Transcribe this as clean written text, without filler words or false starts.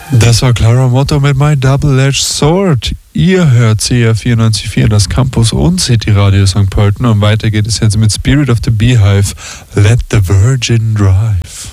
Das war Clara Motto mit My Double-Edged Sword. Ihr hört CR 94.4, das Campus und City Radio St. Pölten. Und weiter geht es jetzt mit Spirit of the Beehive, Let the Virgin Drive.